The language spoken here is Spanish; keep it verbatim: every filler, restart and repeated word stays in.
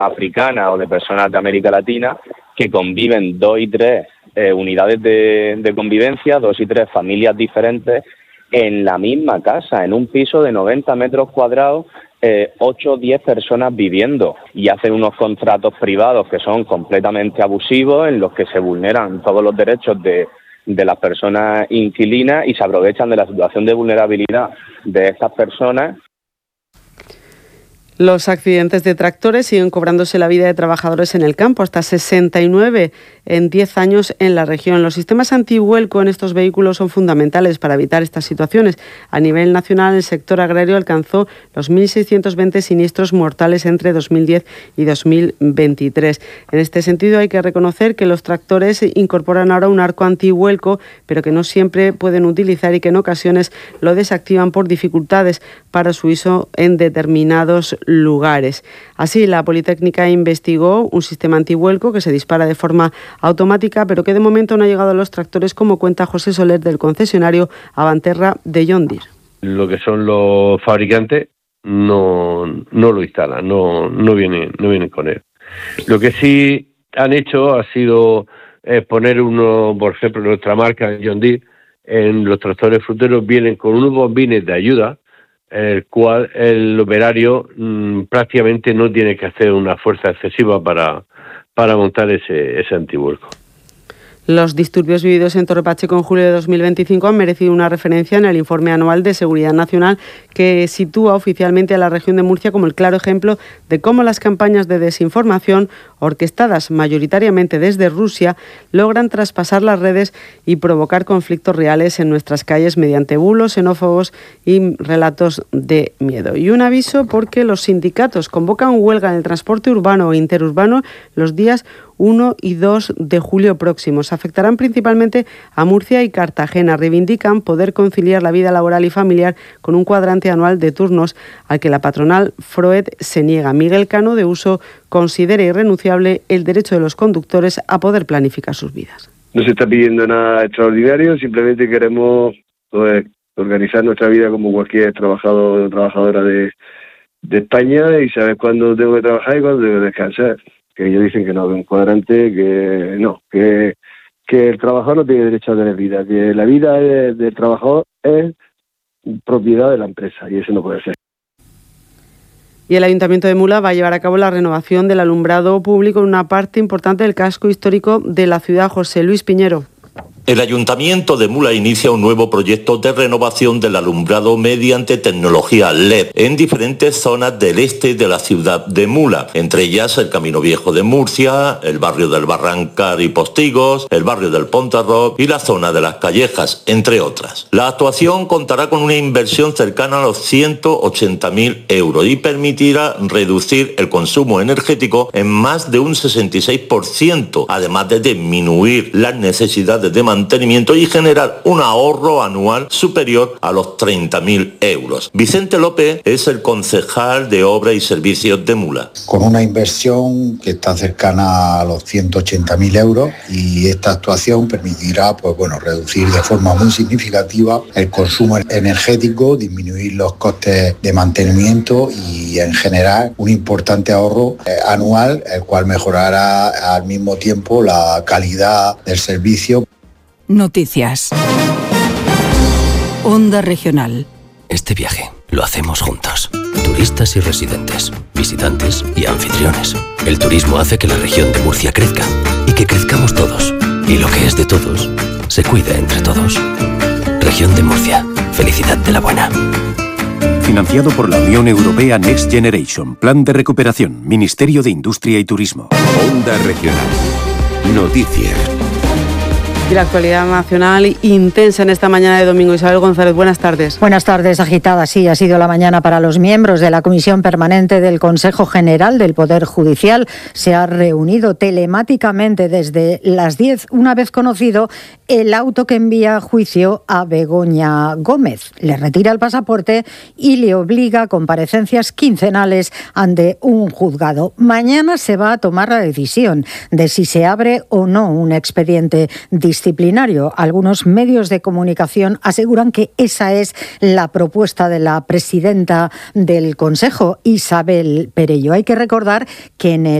africanas o de personas de América Latina que conviven dos y tres eh, unidades de, de convivencia, dos y tres familias diferentes en la misma casa, en un piso de noventa metros cuadrados, eh, ocho o diez personas viviendo, y hacen unos contratos privados que son completamente abusivos, en los que se vulneran todos los derechos de, de las personas inquilinas y se aprovechan de la situación de vulnerabilidad de estas personas. Los accidentes de tractores siguen cobrándose la vida de trabajadores en el campo, hasta sesenta y nueve en diez años en la región. Los sistemas antivuelco en estos vehículos son fundamentales para evitar estas situaciones. A nivel nacional, el sector agrario alcanzó los mil seiscientos veinte siniestros mortales entre dos mil diez y dos mil veintitrés. En este sentido, hay que reconocer que los tractores incorporan ahora un arco antivuelco, pero que no siempre pueden utilizar y que en ocasiones lo desactivan por dificultades para su uso en determinados lugares. Así, la Politécnica investigó un sistema antivuelco que se dispara de forma automática, pero que de momento no ha llegado a los tractores, como cuenta José Soler del concesionario Avanterra de John Deere. Lo que son los fabricantes no, no lo instalan, no, no vienen, no vienen con él. Lo que sí han hecho ha sido eh, poner uno, por ejemplo, nuestra marca John Deere, en los tractores fruteros vienen con unos bombines de ayuda, el cual el operario mmm, prácticamente no tiene que hacer una fuerza excesiva para, para montar ese, ese antivuelco. Los disturbios vividos en Torre Pacheco en julio de dos mil veinticinco han merecido una referencia en el Informe Anual de Seguridad Nacional, que sitúa oficialmente a la región de Murcia como el claro ejemplo de cómo las campañas de desinformación, orquestadas mayoritariamente desde Rusia, logran traspasar las redes y provocar conflictos reales en nuestras calles mediante bulos xenófobos y relatos de miedo. Y un aviso, porque los sindicatos convocan huelga en el transporte urbano e interurbano los días uno y dos de julio próximos. Afectarán principalmente a Murcia y Cartagena. Reivindican poder conciliar la vida laboral y familiar con un cuadrante anual de turnos al que la patronal Froed se niega. Miguel Cano, de Uso, considera irrenunciable el derecho de los conductores a poder planificar sus vidas. No se está pidiendo nada extraordinario, simplemente queremos pues, organizar nuestra vida como cualquier trabajador o trabajadora de, de España y saber cuándo tengo que trabajar y cuándo tengo que descansar. Que ellos dicen que no, que un cuadrante, que no, que, que el trabajador no tiene derecho a tener vida, que la vida de, del trabajador es propiedad de la empresa y eso no puede ser. Y el Ayuntamiento de Mula va a llevar a cabo la renovación del alumbrado público en una parte importante del casco histórico de la ciudad. José Luis Piñero. El Ayuntamiento de Mula inicia un nuevo proyecto de renovación del alumbrado mediante tecnología L E D en diferentes zonas del este de la ciudad de Mula, entre ellas el Camino Viejo de Murcia, el barrio del Barrancar y Postigos, el barrio del Pontarroc y la zona de las Callejas, entre otras. La actuación contará con una inversión cercana a los ciento ochenta mil euros y permitirá reducir el consumo energético en más de un sesenta y seis por ciento, además de disminuir las necesidades de mantenimiento y generar un ahorro anual superior a los treinta mil euros. Vicente López es el concejal de Obras y Servicios de Mula. Con una inversión que está cercana a los ciento ochenta mil euros, y esta actuación permitirá pues, bueno, reducir de forma muy significativa el consumo energético, disminuir los costes de mantenimiento y en general un importante ahorro eh, anual, el cual mejorará al mismo tiempo la calidad del servicio. Noticias. Onda Regional. Este viaje lo hacemos juntos. Turistas y residentes, visitantes y anfitriones. El turismo hace que la región de Murcia crezca y que crezcamos todos. Y lo que es de todos, se cuida entre todos. Región de Murcia. Felicidad de la buena. Financiado por la Unión Europea Next Generation. Plan de recuperación. Ministerio de Industria y Turismo. Onda Regional. Noticias. Y la actualidad nacional intensa en esta mañana de domingo. Isabel González, buenas tardes. Buenas tardes, agitada. Sí, ha sido la mañana para los miembros de la Comisión Permanente del Consejo General del Poder Judicial. Se ha reunido telemáticamente desde las diez, una vez conocido el auto que envía a juicio a Begoña Gómez. Le retira el pasaporte y le obliga a comparecencias quincenales ante un juzgado. Mañana se va a tomar la decisión de si se abre o no un expediente distinto disciplinario. Algunos medios de comunicación aseguran que esa es la propuesta de la presidenta del Consejo, Isabel Perello. Hay que recordar que en el